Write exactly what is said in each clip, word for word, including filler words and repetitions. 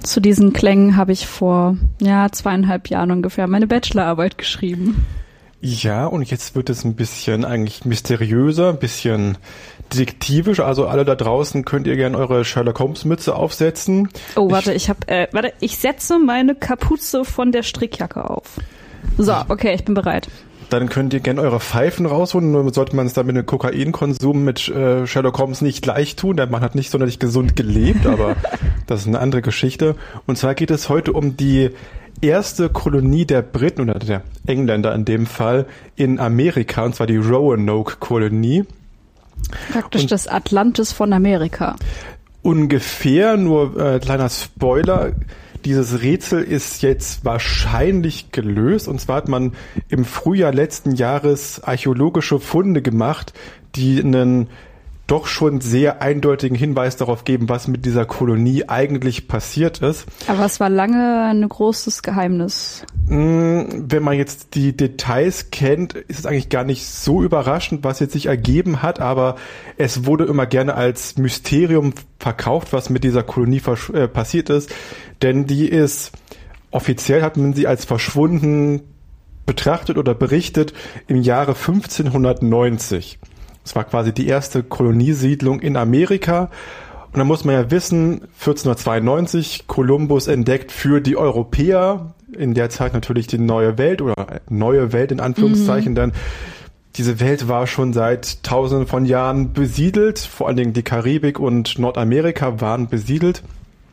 Zu diesen Klängen habe ich vor ja, zweieinhalb Jahren ungefähr meine Bachelorarbeit geschrieben. Ja, und jetzt wird es ein bisschen eigentlich mysteriöser, ein bisschen detektivisch. Also alle da draußen könnt ihr gerne eure Sherlock Holmes Mütze aufsetzen. Oh, warte, ich, ich habe, äh, warte, ich setze meine Kapuze von der Strickjacke auf. So, okay, ich bin bereit. Dann könnt ihr gerne eure Pfeifen rausholen. Nur sollte man es dann mit dem Kokainkonsum mit äh, Sherlock Holmes nicht gleich tun. Der Mann hat nicht sonderlich gesund gelebt, aber das ist eine andere Geschichte. Und zwar geht es heute um die erste Kolonie der Briten oder der Engländer in dem Fall in Amerika, und zwar die Roanoke-Kolonie. Praktisch und das Atlantis von Amerika. Ungefähr, nur äh, kleiner Spoiler, dieses Rätsel ist jetzt wahrscheinlich gelöst. Und zwar hat man im Frühjahr letzten Jahres archäologische Funde gemacht, die einen doch schon sehr eindeutigen Hinweis darauf geben, was mit dieser Kolonie eigentlich passiert ist. Aber es war lange ein großes Geheimnis. Wenn man jetzt die Details kennt, ist es eigentlich gar nicht so überraschend, was jetzt sich ergeben hat, aber es wurde immer gerne als Mysterium verkauft, was mit dieser Kolonie versch- äh, passiert ist, denn die ist, offiziell hat man sie als verschwunden betrachtet oder berichtet im Jahre fünfzehnhundertneunzig. Das war quasi die erste Koloniesiedlung in Amerika. Und da muss man ja wissen, vierzehnhundertzweiundneunzig, Kolumbus entdeckt für die Europäer, in der Zeit natürlich die neue Welt oder neue Welt in Anführungszeichen, mhm. denn diese Welt war schon seit tausenden von Jahren besiedelt, vor allen Dingen die Karibik und Nordamerika waren besiedelt.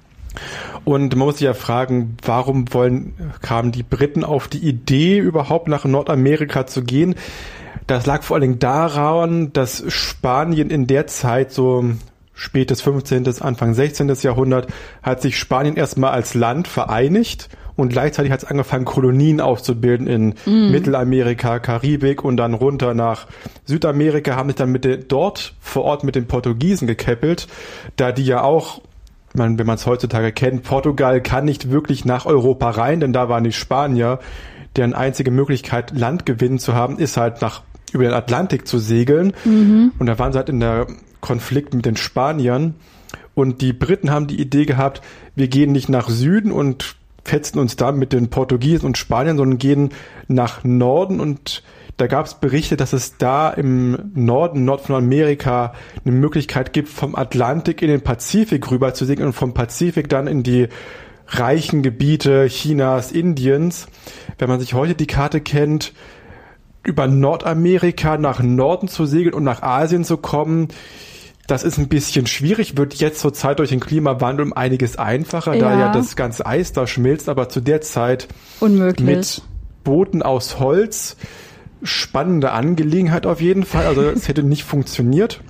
Und man muss sich ja fragen, warum wollen, kamen die Briten auf die Idee, überhaupt nach Nordamerika zu gehen? Das lag vor allen Dingen daran, dass Spanien in der Zeit, so spätes fünfzehnten. Anfang sechzehnten. Jahrhundert, hat sich Spanien erstmal als Land vereinigt und gleichzeitig hat es angefangen, Kolonien aufzubilden in mm. Mittelamerika, Karibik und dann runter nach Südamerika, haben sich dann mit den, dort vor Ort mit den Portugiesen gekäppelt, da die ja auch, man, wenn man es heutzutage kennt, Portugal kann nicht wirklich nach Europa rein, denn da waren die Spanier, deren einzige Möglichkeit, Landgewinn zu haben, ist halt nach über den Atlantik zu segeln. Mhm. Und da waren sie halt in der Konflikt mit den Spaniern. Und die Briten haben die Idee gehabt, wir gehen nicht nach Süden und fetzen uns da mit den Portugiesen und Spaniern, sondern gehen nach Norden. Und da gab es Berichte, dass es da im Norden, Nord von Amerika, eine Möglichkeit gibt, vom Atlantik in den Pazifik rüber zu segeln und vom Pazifik dann in die reichen Gebiete Chinas, Indiens. Wenn man sich heute die Karte kennt, über Nordamerika nach Norden zu segeln und nach Asien zu kommen, das ist ein bisschen schwierig, wird jetzt zur Zeit durch den Klimawandel um einiges einfacher, ja. da ja das ganze Eis da schmilzt, aber zu der Zeit unmöglich. Mit Booten aus Holz, spannende Angelegenheit auf jeden Fall, also es hätte nicht funktioniert.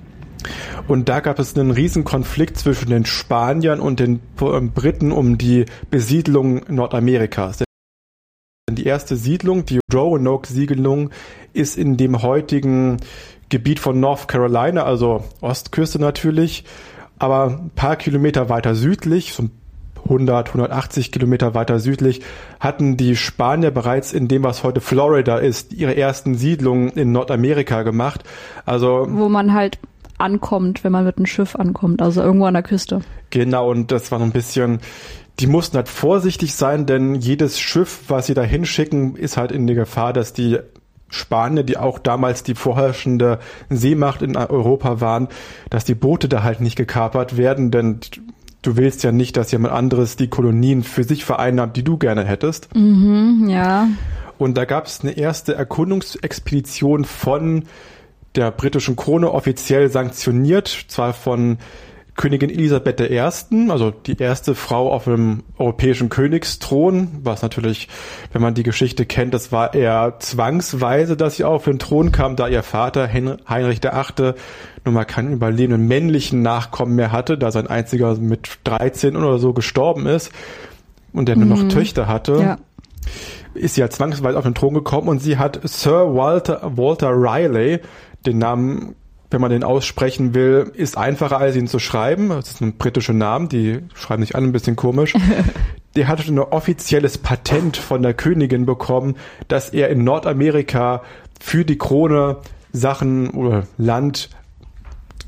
Und da gab es einen riesen Konflikt zwischen den Spaniern und den Briten um die Besiedlung Nordamerikas. Die erste Siedlung, die Roanoke-Siedlung, ist in dem heutigen Gebiet von North Carolina, also Ostküste natürlich, aber ein paar Kilometer weiter südlich, so hundert, hundertachtzig Kilometer weiter südlich, hatten die Spanier bereits in dem, was heute Florida ist, ihre ersten Siedlungen in Nordamerika gemacht. Also wo man halt ankommt, wenn man mit einem Schiff ankommt, also irgendwo an der Küste. Genau, und das war noch ein bisschen, die mussten halt vorsichtig sein, denn jedes Schiff, was sie da hinschicken, ist halt in der Gefahr, dass die Spanier, die auch damals die vorherrschende Seemacht in Europa waren, dass die Boote da halt nicht gekapert werden, denn du willst ja nicht, dass jemand anderes die Kolonien für sich vereinnahmt, die du gerne hättest. Mhm, ja. Und da gab es eine erste Erkundungsexpedition von der britischen Krone, offiziell sanktioniert, zwar von Königin Elisabeth der Erste., also die erste Frau auf dem europäischen Königsthron, was natürlich, wenn man die Geschichte kennt, das war eher zwangsweise, dass sie auf den Thron kam, da ihr Vater Heinrich der Achte nun mal keinen überlebenden männlichen Nachkommen mehr hatte, da sein einziger mit dreizehn oder so gestorben ist und der nur noch mhm. Töchter hatte. Ja. Ist sie halt zwangsweise auf den Thron gekommen und sie hat Sir Walter, Walter Raleigh, den Namen, wenn man den aussprechen will, ist einfacher, als ihn zu schreiben. Das ist ein britischer Name, die schreiben sich alle ein bisschen komisch. Der hatte ein offizielles Patent von der Königin bekommen, dass er in Nordamerika für die Krone Sachen oder Land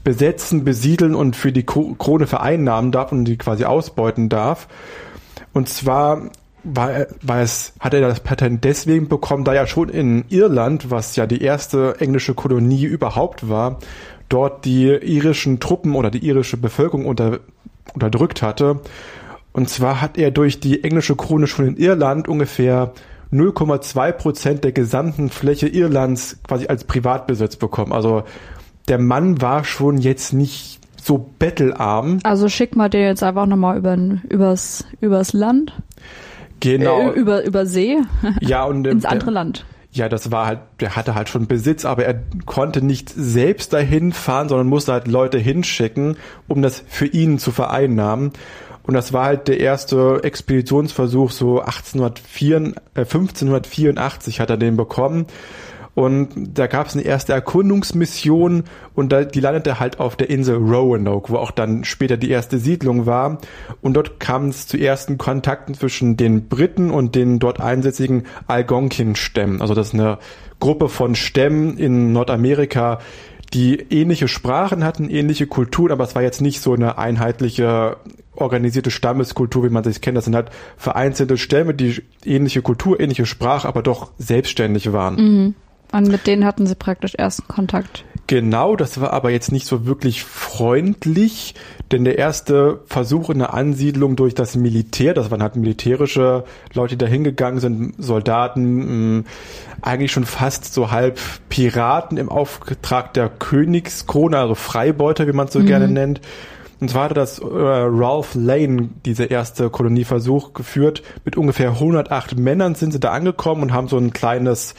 besetzen, besiedeln und für die Krone vereinnahmen darf und die quasi ausbeuten darf. Und zwar war, war es, hat er das Patent deswegen bekommen, da ja schon in Irland, was ja die erste englische Kolonie überhaupt war, dort die irischen Truppen oder die irische Bevölkerung unter, unterdrückt hatte. Und zwar hat er durch die englische Krone schon in Irland ungefähr null Komma zwei Prozent der gesamten Fläche Irlands quasi als Privatbesitz bekommen. Also der Mann war schon jetzt nicht so bettelarm. Also schick mal den jetzt einfach nochmal über, übers, übers Land. Genau. Äh, über, über See. Ja, und ins der, andere Land. Ja, das war halt, der hatte halt schon Besitz, aber er konnte nicht selbst dahin fahren, sondern musste halt Leute hinschicken, um das für ihn zu vereinnahmen. Und das war halt der erste Expeditionsversuch, so achtzehnhundertvier, äh, fünfzehnhundertvierundachtzig hat er den bekommen. Und da gab es eine erste Erkundungsmission und da, die landete halt auf der Insel Roanoke, wo auch dann später die erste Siedlung war. Und dort kam es zu ersten Kontakten zwischen den Briten und den dort einsätzigen Algonquin-Stämmen. Also das ist eine Gruppe von Stämmen in Nordamerika, die ähnliche Sprachen hatten, ähnliche Kulturen, aber es war jetzt nicht so eine einheitliche organisierte Stammeskultur, wie man sich kennt. Das sind halt vereinzelte Stämme, die ähnliche Kultur, ähnliche Sprache, aber doch selbstständig waren. Mhm. Und mit denen hatten sie praktisch ersten Kontakt. Genau, das war aber jetzt nicht so wirklich freundlich, denn der erste Versuch in der Ansiedlung durch das Militär, das waren halt militärische Leute, die da hingegangen sind, Soldaten, mh, eigentlich schon fast so halb Piraten im Auftrag der Königskrone, also Freibeuter, wie man es so mhm. gerne nennt. Und zwar hatte das äh, Ralph Lane, diese erste Kolonieversuch, geführt. Mit ungefähr hundertacht Männern sind sie da angekommen und haben so ein kleines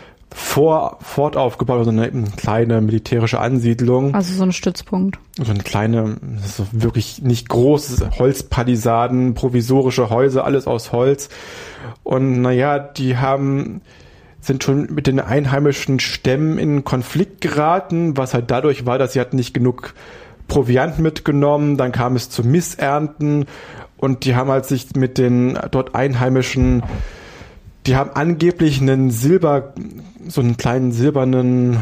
Vor, Fort aufgebaut, also eine, eine kleine militärische Ansiedlung. Also so ein Stützpunkt. So eine kleine, das ist wirklich nicht groß, Holzpalisaden, provisorische Häuser, alles aus Holz. Und naja, die haben, sind schon mit den einheimischen Stämmen in Konflikt geraten, was halt dadurch war, dass sie hatten nicht genug Proviant mitgenommen, dann kam es zu Missernten und die haben halt sich mit den dort Einheimischen, die haben angeblich einen Silber, so einen kleinen silbernen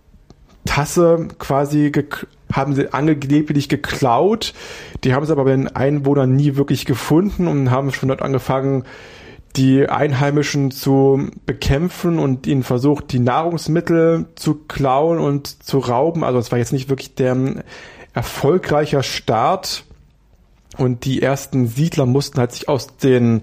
Tasse quasi, ge- haben sie angeblich geklaut, die haben es aber bei den Einwohnern nie wirklich gefunden und haben schon dort angefangen, die Einheimischen zu bekämpfen und ihnen versucht, die Nahrungsmittel zu klauen und zu rauben. Also es war jetzt nicht wirklich der erfolgreicher Start und die ersten Siedler mussten halt sich aus den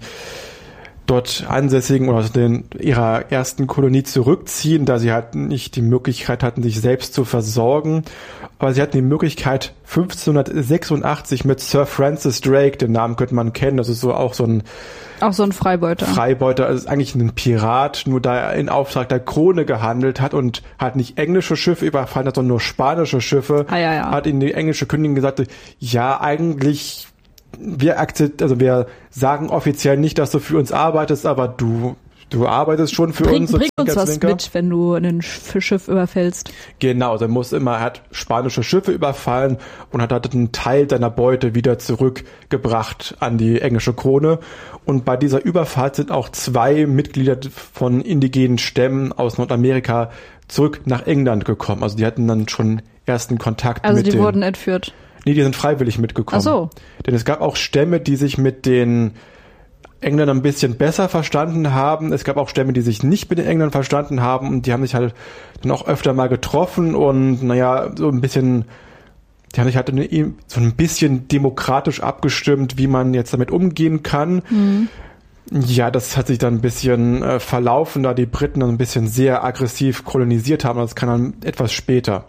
dort ansässigen oder aus den, ihrer ersten Kolonie zurückziehen, da sie halt nicht die Möglichkeit hatten, sich selbst zu versorgen. Aber sie hatten die Möglichkeit, fünfzehnhundertsechsundachtzig mit Sir Francis Drake, den Namen könnte man kennen, das ist so auch so ein Auch so ein Freibeuter. Freibeuter, also ist eigentlich ein Pirat, nur da er in Auftrag der Krone gehandelt hat und halt nicht englische Schiffe überfallen hat, sondern nur spanische Schiffe, ah, ja, ja. hat ihnen die englische Königin gesagt, ja, eigentlich, wir akzept, also wir sagen offiziell nicht, dass du für uns arbeitest, aber du Du arbeitest schon für bring, uns. Bring uns was Zwinker. mit, wenn du ein Schiff überfällst. Genau, er muss immer, er hat spanische Schiffe überfallen und hat halt einen Teil seiner Beute wieder zurückgebracht an die englische Krone. Und bei dieser Überfahrt sind auch zwei Mitglieder von indigenen Stämmen aus Nordamerika zurück nach England gekommen. Also die hatten dann schon ersten Kontakt also mit den... Also die wurden entführt? Nee, die sind freiwillig mitgekommen. Ach so. Denn es gab auch Stämme, die sich mit den Engländer ein bisschen besser verstanden haben. Es gab auch Stämme, die sich nicht mit den Engländern verstanden haben und die haben sich halt dann auch öfter mal getroffen und naja, so ein bisschen, die haben sich halt so ein bisschen demokratisch abgestimmt, wie man jetzt damit umgehen kann. Mhm. Ja, das hat sich dann ein bisschen äh, verlaufen, da die Briten dann ein bisschen sehr aggressiv kolonisiert haben. Das kann dann etwas später.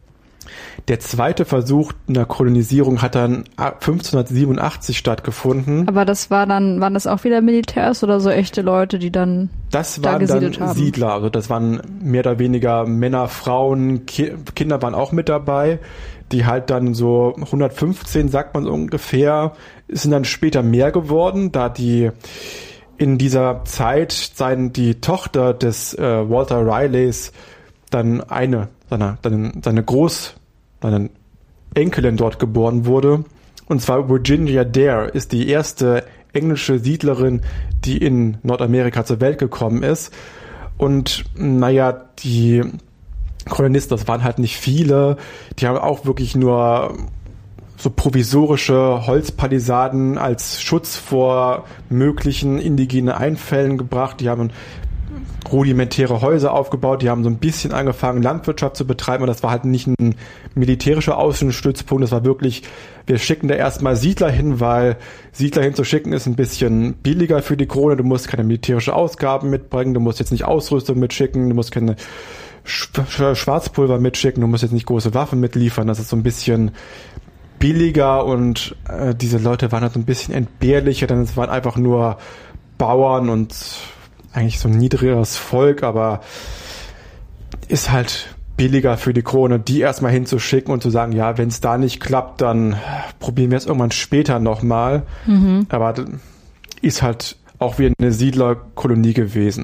Der zweite Versuch einer Kolonisierung hat dann fünfzehnhundertsiebenundachtzig stattgefunden. Aber das war dann, waren das auch wieder Militärs oder so echte Leute, die dann das da waren gesiedelt dann haben? Siedler, also das waren mehr oder weniger Männer, Frauen, Ki- Kinder waren auch mit dabei, die halt dann so hundertfünfzehn, sagt man so ungefähr, sind dann später mehr geworden, da die in dieser Zeit sein, die Tochter des äh, Walter Rileys dann eine, seine, seine, seine Groß, seine Enkelin dort geboren wurde. Und zwar Virginia Dare ist die erste englische Siedlerin, die in Nordamerika zur Welt gekommen ist. Und naja, die Kolonisten, das waren halt nicht viele. Die haben auch wirklich nur so provisorische Holzpalisaden als Schutz vor möglichen indigenen Einfällen gebracht. Die haben rudimentäre Häuser aufgebaut, die haben so ein bisschen angefangen, Landwirtschaft zu betreiben, und das war halt nicht ein militärischer Außenstützpunkt, das war wirklich, wir schicken da erstmal Siedler hin, weil Siedler hinzuschicken ist ein bisschen billiger für die Krone, du musst keine militärische Ausgaben mitbringen, du musst jetzt nicht Ausrüstung mitschicken, du musst keine Schwarzpulver mitschicken, du musst jetzt nicht große Waffen mitliefern, das ist so ein bisschen billiger, und äh, diese Leute waren halt so ein bisschen entbehrlicher, denn es waren einfach nur Bauern und eigentlich so ein niedrigeres Volk, aber ist halt billiger für die Krone, die erstmal hinzuschicken und zu sagen, ja, wenn es da nicht klappt, dann probieren wir es irgendwann später nochmal. Mhm. Aber ist halt auch wie eine Siedlerkolonie gewesen.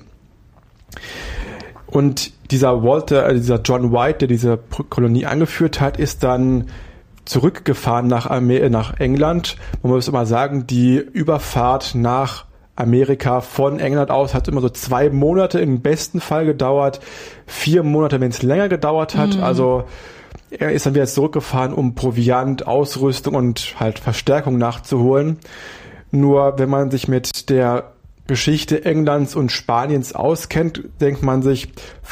Und dieser Walter, äh, dieser John White, der diese Kolonie angeführt hat, ist dann zurückgefahren nach, Amer- nach England. Man muss immer sagen, die Überfahrt nach Amerika von England aus hat immer so zwei Monate im besten Fall gedauert, vier Monate, wenn es länger gedauert hat. Mhm. Also er ist dann wieder zurückgefahren, um Proviant, Ausrüstung und halt Verstärkung nachzuholen. Nur wenn man sich mit der Geschichte Englands und Spaniens auskennt, denkt man sich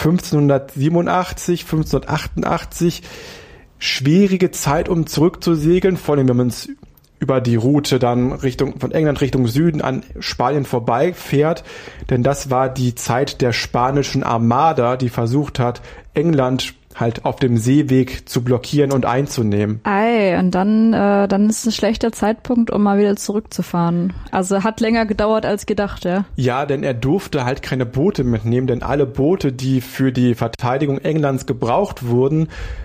fünfzehnhundertsiebenundachtzig, fünfzehnhundertachtundachtzig, schwierige Zeit, um zurückzusegeln, vor allem wenn man es über die Route dann Richtung, von England Richtung Süden an Spanien vorbeifährt, denn das war die Zeit der spanischen Armada, die versucht hat, England halt auf dem Seeweg zu blockieren und einzunehmen. Ei, und dann, äh, dann ist es ein schlechter Zeitpunkt, um mal wieder zurückzufahren. Also hat länger gedauert als gedacht, ja? Ja, denn er durfte halt keine Boote mitnehmen, denn alle Boote, die für die Verteidigung Englands gebraucht wurden,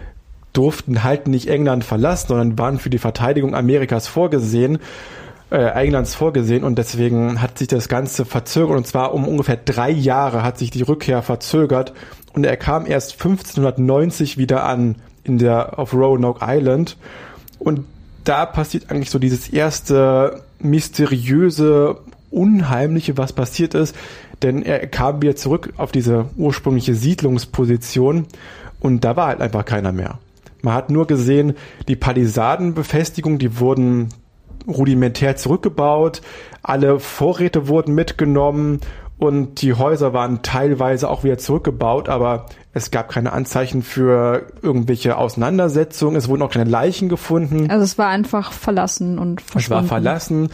durften halt nicht England verlassen, sondern waren für die Verteidigung Amerikas vorgesehen, äh, Englands vorgesehen, und deswegen hat sich das Ganze verzögert, und zwar um ungefähr drei Jahre hat sich die Rückkehr verzögert, und er kam erst fünfzehnhundertneunzig wieder an in der auf Roanoke Island, und da passiert eigentlich so dieses erste mysteriöse, unheimliche, was passiert ist, denn er kam wieder zurück auf diese ursprüngliche Siedlungsposition, und da war halt einfach keiner mehr. Man hat nur gesehen, die Palisadenbefestigung, die wurden rudimentär zurückgebaut, alle Vorräte wurden mitgenommen und die Häuser waren teilweise auch wieder zurückgebaut, aber es gab keine Anzeichen für irgendwelche Auseinandersetzungen, es wurden auch keine Leichen gefunden. Also es war einfach verlassen und verschwunden. Es war verlassen,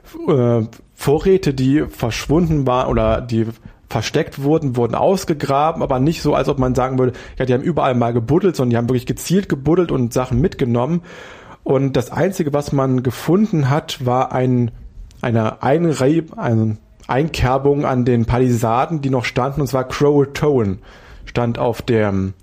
äh, Vorräte, die verschwunden waren oder die versteckt wurden, wurden ausgegraben, aber nicht so, als ob man sagen würde, ja, die haben überall mal gebuddelt, sondern die haben wirklich gezielt gebuddelt und Sachen mitgenommen. Und das Einzige, was man gefunden hat, war ein, eine, Einre- eine Einkerbung an den Palisaden, die noch standen, und zwar Croatoan stand auf dem,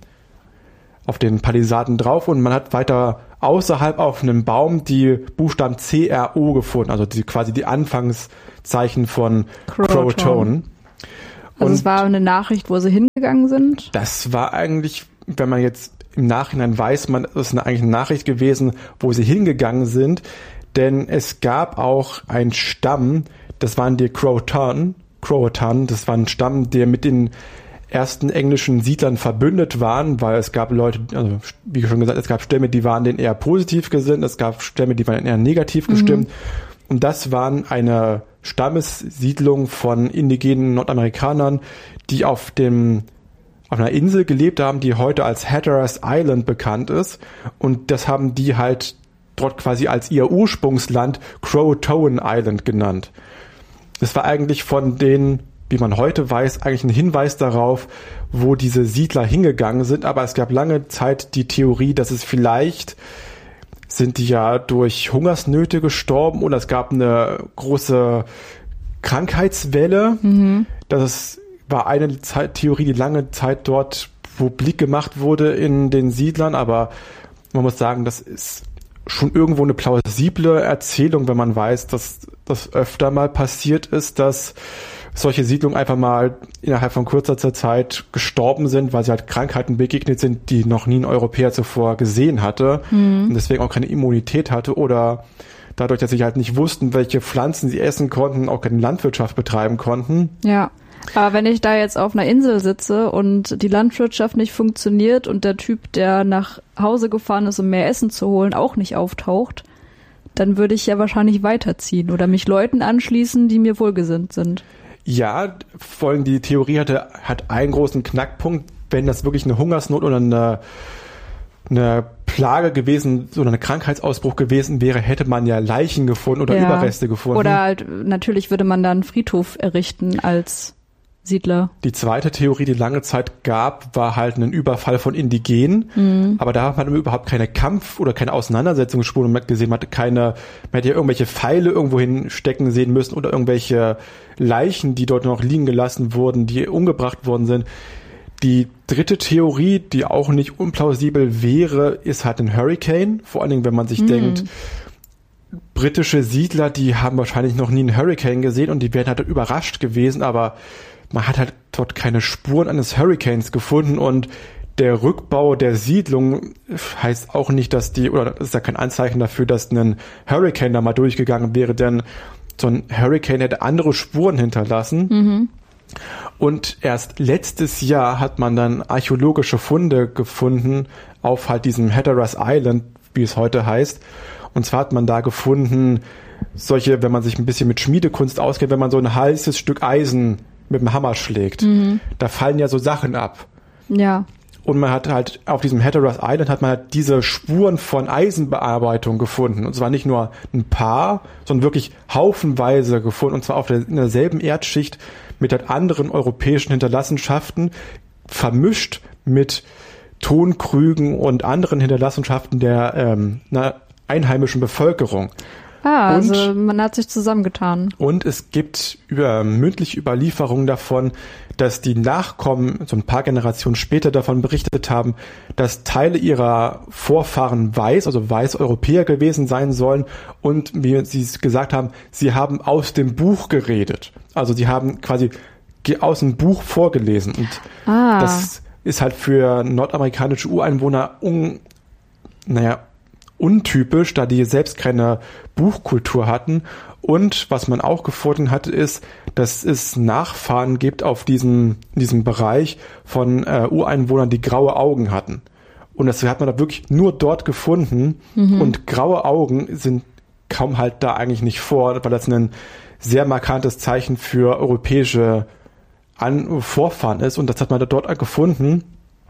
auf den Palisaden drauf, und man hat weiter außerhalb auf einem Baum die Buchstaben C R O gefunden, also die, quasi die Anfangszeichen von Croatoan. Croatoan. Also und es war eine Nachricht, wo sie hingegangen sind? Das war eigentlich, wenn man jetzt im Nachhinein weiß, man, das ist eine, eigentlich eine Nachricht gewesen, wo sie hingegangen sind, denn es gab auch einen Stamm, das waren die Croatan, Croatan, das war ein Stamm, der mit den ersten englischen Siedlern verbündet waren, weil es gab Leute, also wie schon gesagt, es gab Stämme, die waren denen eher positiv gesinnt, es gab Stämme, die waren eher negativ gestimmt, mhm. Und das waren eine Stammessiedlung von indigenen Nordamerikanern, die auf dem auf einer Insel gelebt haben, die heute als Hatteras Island bekannt ist. Und das haben die halt dort quasi als ihr Ursprungsland Croatoan Island genannt. Das war eigentlich von denen, wie man heute weiß, eigentlich ein Hinweis darauf, wo diese Siedler hingegangen sind. Aber es gab lange Zeit die Theorie, dass es vielleicht sind die ja durch Hungersnöte gestorben oder es gab eine große Krankheitswelle. Mhm. Das war eine Zeit, Theorie, die lange Zeit dort publik gemacht wurde in den Siedlern, aber man muss sagen, das ist schon irgendwo eine plausible Erzählung, wenn man weiß, dass das öfter mal passiert ist, dass solche Siedlungen einfach mal innerhalb von kurzer Zeit gestorben sind, weil sie halt Krankheiten begegnet sind, die noch nie ein Europäer zuvor gesehen hatte mhm. und deswegen auch keine Immunität hatte oder dadurch, dass sie halt nicht wussten, welche Pflanzen sie essen konnten, auch keine Landwirtschaft betreiben konnten. Ja, Aber wenn ich da jetzt auf einer Insel sitze und die Landwirtschaft nicht funktioniert und der Typ, der nach Hause gefahren ist, um mehr Essen zu holen, auch nicht auftaucht, dann würde ich ja wahrscheinlich weiterziehen oder mich Leuten anschließen, die mir wohlgesinnt sind. Ja, vor allem die Theorie hatte, hat einen großen Knackpunkt. Wenn das wirklich eine Hungersnot oder eine, eine Plage gewesen, so eine Krankheitsausbruch gewesen wäre, hätte man ja Leichen gefunden oder ja. Überreste gefunden. Oder halt, natürlich würde man da einen Friedhof errichten als Siedler. Die zweite Theorie, die lange Zeit gab, war halt ein Überfall von Indigenen. Mhm. Aber da hat man überhaupt keine Kampf- oder keine Auseinandersetzungsspuren gesehen. Man hatte keine, man hätte ja irgendwelche Pfeile irgendwo hinstecken sehen müssen oder irgendwelche Leichen, die dort noch liegen gelassen wurden, die umgebracht worden sind. Die dritte Theorie, die auch nicht unplausibel wäre, ist halt ein Hurricane. Vor allen Dingen, wenn man sich mhm. denkt, britische Siedler, die haben wahrscheinlich noch nie einen Hurricane gesehen und die wären halt überrascht gewesen, aber man hat halt dort keine Spuren eines Hurricanes gefunden und der Rückbau der Siedlung heißt auch nicht, dass die, oder das ist ja kein Anzeichen dafür, dass ein Hurricane da mal durchgegangen wäre, denn so ein Hurricane hätte andere Spuren hinterlassen. Mhm. Und erst letztes Jahr hat man dann archäologische Funde gefunden auf halt diesem Hatteras Island, wie es heute heißt. Und zwar hat man da gefunden, solche, wenn man sich ein bisschen mit Schmiedekunst auskennt, wenn man so ein heißes Stück Eisen mit dem Hammer schlägt, mhm. da fallen ja so Sachen ab. Ja. Und man hat halt auf diesem Hatteras Island hat man halt diese Spuren von Eisenbearbeitung gefunden. Und zwar nicht nur ein paar, sondern wirklich haufenweise gefunden. Und zwar auf der, in derselben Erdschicht mit halt anderen europäischen Hinterlassenschaften, vermischt mit Tonkrügen und anderen Hinterlassenschaften der ähm, na, einheimischen Bevölkerung. Ah, und, also man hat sich zusammengetan. Und es gibt über mündliche Überlieferungen davon, dass die Nachkommen so ein paar Generationen später davon berichtet haben, dass Teile ihrer Vorfahren weiß, also Weißeuropäer gewesen sein sollen und wie sie es gesagt haben, sie haben aus dem Buch geredet. Also sie haben quasi aus dem Buch vorgelesen und ah. das ist halt für nordamerikanische Ureinwohner un, naja, untypisch, da die selbst keine Buchkultur hatten. Und was man auch gefunden hat, ist, dass es Nachfahren gibt auf diesem, diesem Bereich von äh, Ureinwohnern, die graue Augen hatten. Und das hat man da wirklich nur dort gefunden. Mhm. Und graue Augen sind kaum halt da eigentlich nicht vor, weil das ein sehr markantes Zeichen für europäische An- Vorfahren ist. Und das hat man da dort gefunden.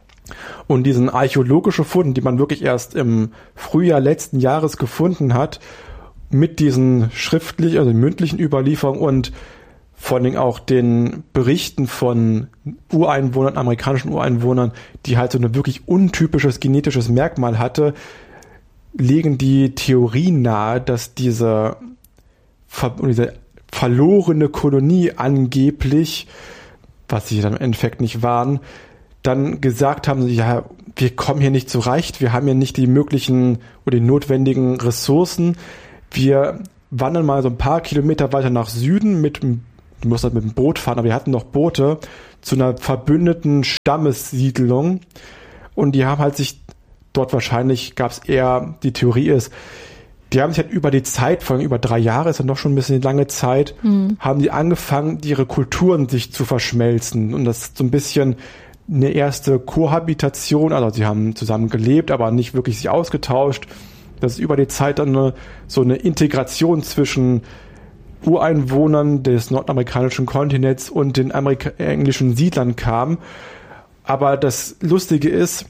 Und diesen archäologischen Fund, die man wirklich erst im Frühjahr letzten Jahres gefunden hat, mit diesen schriftlichen, also mündlichen Überlieferungen und vor allen Dingen auch den Berichten von Ureinwohnern, amerikanischen Ureinwohnern, die halt so ein wirklich untypisches genetisches Merkmal hatte, legen die Theorie nahe, dass diese, diese verlorene Kolonie angeblich, was sie dann im Endeffekt nicht waren, dann gesagt haben, ja, wir kommen hier nicht zurecht, wir haben hier nicht die möglichen oder die notwendigen Ressourcen. Wir wandern mal so ein paar Kilometer weiter nach Süden mit, du musst halt mit dem Boot fahren, aber wir hatten noch Boote, zu einer verbündeten Stammessiedlung. Und die haben halt sich dort wahrscheinlich, gab es eher, die Theorie ist, die haben sich halt über die Zeit, vor allem über drei Jahre, ist ja noch schon ein bisschen lange Zeit, mhm. haben die angefangen, ihre Kulturen sich zu verschmelzen. Und das so ein bisschen eine erste Kohabitation, also sie haben zusammen gelebt, aber nicht wirklich sich ausgetauscht. Das ist über die Zeit dann eine, so eine Integration zwischen Ureinwohnern des nordamerikanischen Kontinents und den Amerika- englischen Siedlern kam. Aber das Lustige ist,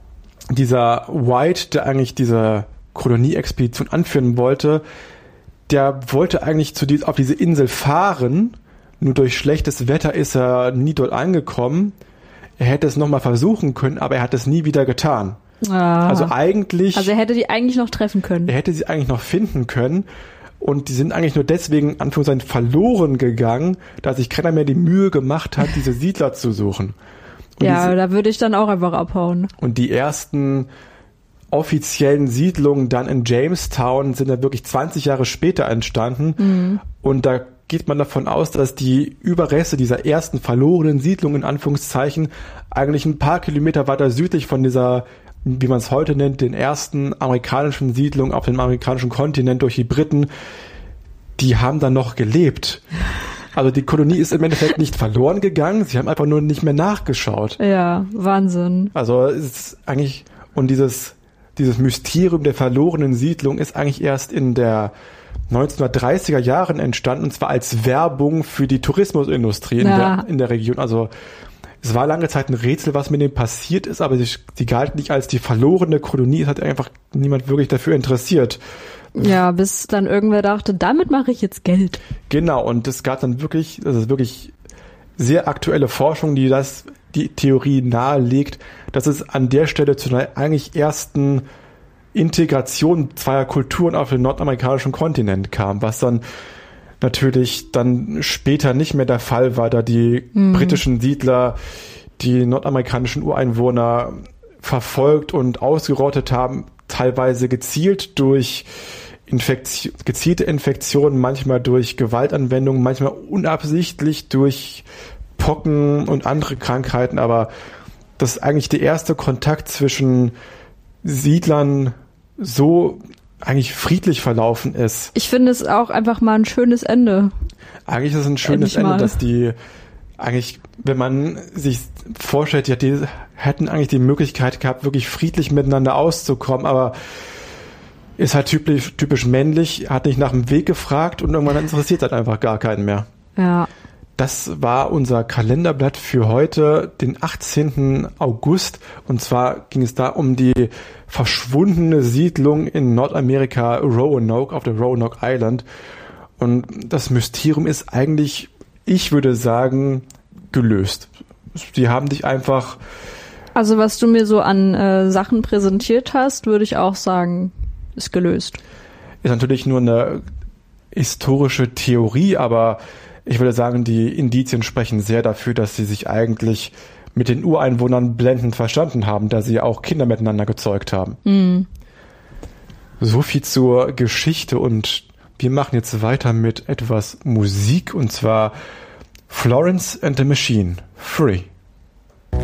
dieser White, der eigentlich diese Kolonieexpedition anführen wollte, der wollte eigentlich zu die, auf diese Insel fahren, nur durch schlechtes Wetter ist er nie dort angekommen. Er hätte es nochmal versuchen können, aber er hat es nie wieder getan. Ah. Also eigentlich... Also er hätte die eigentlich noch treffen können. Er hätte sie eigentlich noch finden können. Und die sind eigentlich nur deswegen, Anführungszeichen, verloren gegangen, da sich keiner mehr die Mühe gemacht hat, diese Siedler zu suchen. Und ja, diese, da würde ich dann auch einfach abhauen. Und die ersten offiziellen Siedlungen dann in Jamestown sind dann wirklich zwanzig Jahre später entstanden. Mhm. Und da geht man davon aus, dass die Überreste dieser ersten verlorenen Siedlung in Anführungszeichen eigentlich ein paar Kilometer weiter südlich von dieser, wie man es heute nennt, den ersten amerikanischen Siedlungen auf dem amerikanischen Kontinent durch die Briten, die haben dann noch gelebt. Also die Kolonie ist im Endeffekt nicht verloren gegangen, sie haben einfach nur nicht mehr nachgeschaut. Ja, Wahnsinn. Also es ist eigentlich, und dieses, dieses Mysterium der verlorenen Siedlung ist eigentlich erst in der neunzehnhundertdreißiger Jahren entstanden, und zwar als Werbung für die Tourismusindustrie in, ja. der, in der Region. Also es war lange Zeit ein Rätsel, was mit denen passiert ist, aber sie, sie galt nicht als die verlorene Kolonie. Es hat einfach niemand wirklich dafür interessiert. Ja, bis dann irgendwer dachte, damit mache ich jetzt Geld. Genau, und es gab dann wirklich, das ist wirklich sehr aktuelle Forschung, die das, die Theorie nahelegt, dass es an der Stelle zu einer eigentlich ersten Integration zweier Kulturen auf dem nordamerikanischen Kontinent kam, was dann natürlich dann später nicht mehr der Fall war, da die mhm. britischen Siedler die nordamerikanischen Ureinwohner verfolgt und ausgerottet haben, teilweise gezielt durch Infektion, gezielte Infektionen, manchmal durch Gewaltanwendung, manchmal unabsichtlich durch Pocken und andere Krankheiten, aber das ist eigentlich der erste Kontakt zwischen Siedlern so eigentlich friedlich verlaufen ist. Ich finde es auch einfach mal ein schönes Ende. Eigentlich ist es ein schönes Ende, dass die eigentlich, wenn man sich vorstellt, ja, die hätten eigentlich die Möglichkeit gehabt, wirklich friedlich miteinander auszukommen, aber ist halt typisch, typisch männlich, hat nicht nach dem Weg gefragt und irgendwann interessiert halt einfach gar keinen mehr. Ja. Das war unser Kalenderblatt für heute, den achtzehnten August. Und zwar ging es da um die verschwundene Siedlung in Nordamerika, Roanoke, auf der Roanoke Island. Und das Mysterium ist eigentlich, ich würde sagen, gelöst. Die haben dich einfach... Also was du mir so an äh, Sachen präsentiert hast, würde ich auch sagen, ist gelöst. Ist natürlich nur eine historische Theorie, aber ich würde sagen, die Indizien sprechen sehr dafür, dass sie sich eigentlich mit den Ureinwohnern blendend verstanden haben, da sie auch Kinder miteinander gezeugt haben. Mhm. So viel zur Geschichte, und wir machen jetzt weiter mit etwas Musik, und zwar Florence and the Machine, Free.